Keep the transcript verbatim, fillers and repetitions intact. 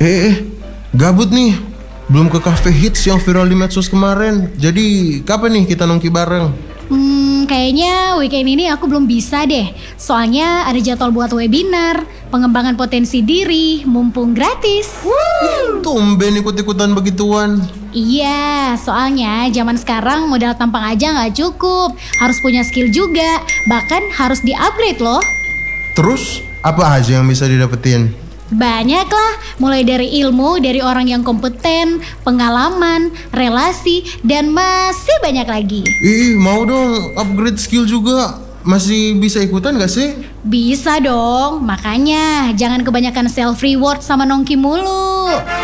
Eh, eh, gabut nih. Belum ke cafe hits yang viral di medsos kemarin. Jadi kapan nih kita nongki bareng? Hmm, kayaknya weekend ini aku belum bisa deh. Soalnya ada jadwal buat webinar, pengembangan potensi diri, mumpung gratis. Tumben ikut-ikutan begituan. Iya, soalnya zaman sekarang modal tampang aja nggak cukup. Harus punya skill juga, bahkan harus di-upgrade loh. Terus apa aja yang bisa didapetin? Banyak lah, mulai dari ilmu dari orang yang kompeten, pengalaman, relasi, dan masih banyak lagi. Ih, mau dong upgrade skill juga. Masih bisa ikutan gak sih? Bisa dong, makanya jangan kebanyakan self reward sama nongki mulu.